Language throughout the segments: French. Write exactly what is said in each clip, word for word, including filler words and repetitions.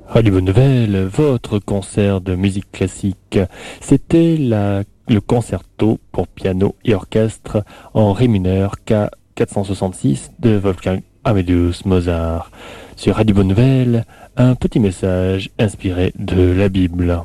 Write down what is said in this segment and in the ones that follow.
Radio Bonne Nouvelle, votre concert de musique classique. C'était la, le concerto pour piano et orchestre en ré mineur K quatre cent soixante-six de Wolfgang Amadeus Mozart. Sur Radio Bonne Nouvelle, un petit message inspiré de la Bible.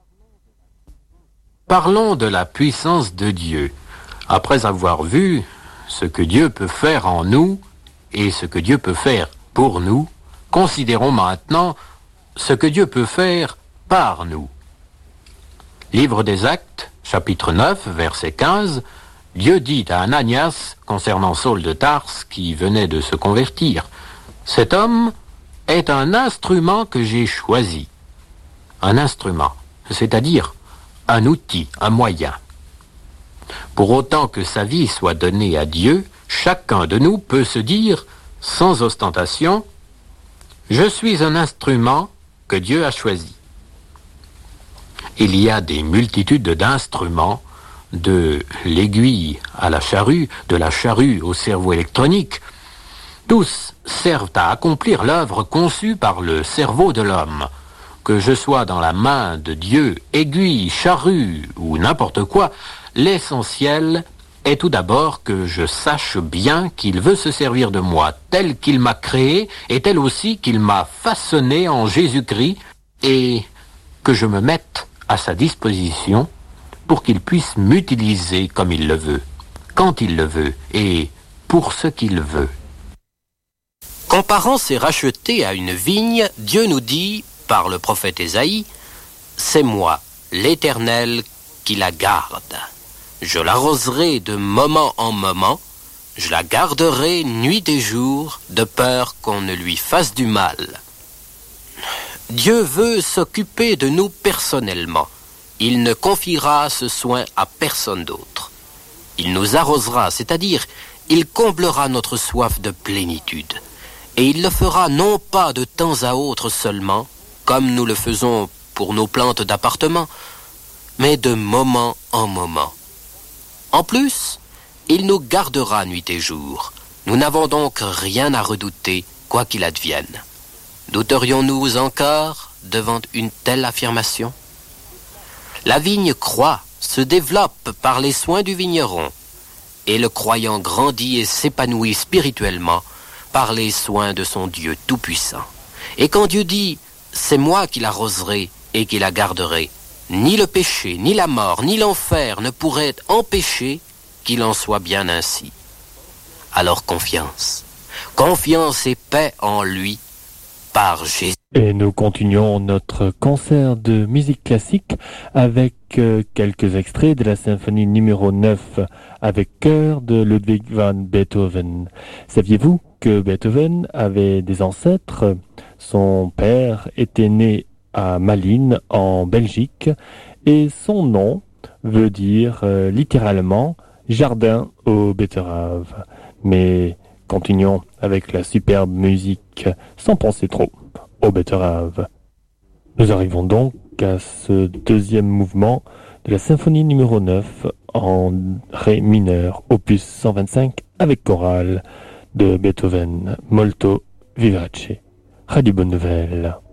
Parlons de la puissance de Dieu. Après avoir vu ce que Dieu peut faire en nous et ce que Dieu peut faire pour nous, considérons maintenant ce que Dieu peut faire par nous. Livre des Actes, chapitre neuf, verset quinze, Dieu dit à Ananias, concernant Saul de Tarse, qui venait de se convertir, « Cet homme est un instrument que j'ai choisi. » Un instrument, c'est-à-dire un outil, un moyen. Pour autant que sa vie soit donnée à Dieu, chacun de nous peut se dire, sans ostentation, « Je suis un instrument que Dieu a choisi. » Il y a des multitudes d'instruments, de l'aiguille à la charrue, de la charrue au cerveau électronique. Tous servent à accomplir l'œuvre conçue par le cerveau de l'homme. Que je sois dans la main de Dieu, aiguille, charrue ou n'importe quoi, l'essentiel est tout d'abord que je sache bien qu'il veut se servir de moi tel qu'il m'a créé et tel aussi qu'il m'a façonné en Jésus-Christ et que je me mette à sa disposition pour qu'il puisse m'utiliser comme il le veut, quand il le veut et pour ce qu'il veut. Comparant ces rachetés à une vigne, Dieu nous dit, par le prophète Ésaïe, « C'est moi, l'Éternel, qui la garde. Je l'arroserai de moment en moment, je la garderai nuit et jour, de peur qu'on ne lui fasse du mal. » Dieu veut s'occuper de nous personnellement. Il ne confiera ce soin à personne d'autre. Il nous arrosera, c'est-à-dire, il comblera notre soif de plénitude. Et il le fera non pas de temps à autre seulement, comme nous le faisons pour nos plantes d'appartement, mais de moment en moment. En plus, il nous gardera nuit et jour. Nous n'avons donc rien à redouter, quoi qu'il advienne. Douterions-nous encore devant une telle affirmation ? La vigne croît, se développe par les soins du vigneron, et le croyant grandit et s'épanouit spirituellement par les soins de son Dieu tout-puissant. Et quand Dieu dit « C'est moi qui l'arroserai et qui la garderai », ni le péché, ni la mort, ni l'enfer ne pourraient empêcher qu'il en soit bien ainsi. Alors confiance, confiance et paix en lui, par Jésus. Et nous continuons notre concert de musique classique avec euh, quelques extraits de la symphonie numéro neuf avec chœur de Ludwig van Beethoven. Saviez-vous que Beethoven avait des ancêtres? Son père était né à Malines en Belgique et son nom veut dire euh, littéralement jardin aux betteraves. Mais continuons avec la superbe musique sans penser trop aux betteraves. Nous arrivons donc à ce deuxième mouvement de la symphonie numéro neuf en ré mineur, opus cent vingt-cinq avec chorale de Beethoven, molto vivace. Radio Bonne Nouvelle.